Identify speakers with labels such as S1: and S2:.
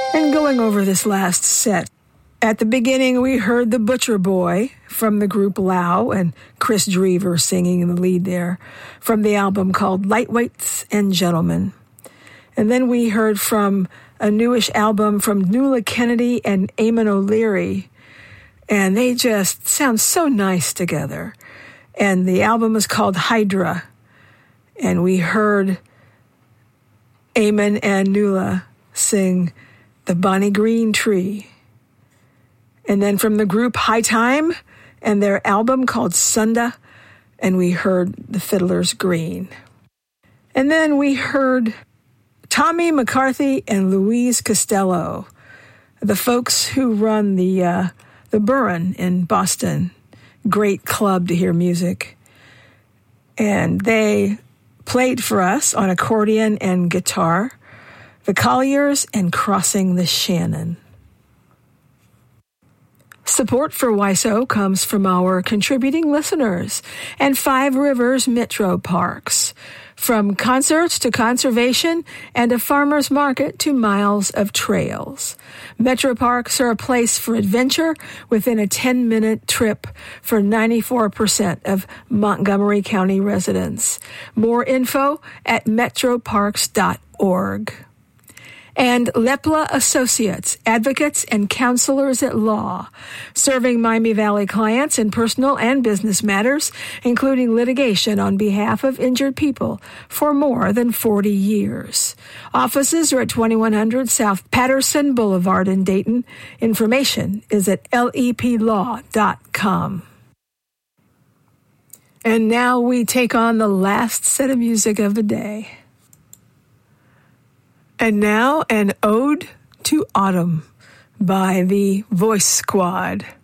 S1: And going over this last set, at the beginning we heard The Butcher Boy from the group Lau and Chris Drever singing in the lead there from the album called Lightweights and Gentlemen. And then we heard from a newish album from Nuala Kennedy and Eamon O'Leary, and they just sound so nice together. And the album is called Hydra, and we heard Eamon and Nuala sing The Bonnie Green Tree. And then from the group High Time and their album called Sunda, and we heard The Fiddler's Green. And then we heard Tommy McCarthy and Louise Costello, the folks who run the Burren in Boston. Great club to hear music. And they played for us on accordion and guitar, The Colliers and Crossing the Shannon. Support for WISO comes from our contributing listeners and Five Rivers Metro Parks. From concerts to conservation and a farmer's market to miles of trails. Metro Parks are a place for adventure within a 10-minute trip for 94% of Montgomery County residents. More info at metroparks.org. And Lepla Associates, advocates and counselors at law, serving Miami Valley clients in personal and business matters, including litigation on behalf of injured people for more than 40 years. Offices are at 2100 South Patterson Boulevard in Dayton. Information is at leplaw.com. And now we take on the last set of music of the day. And now, an ode to autumn by the Voice Squad.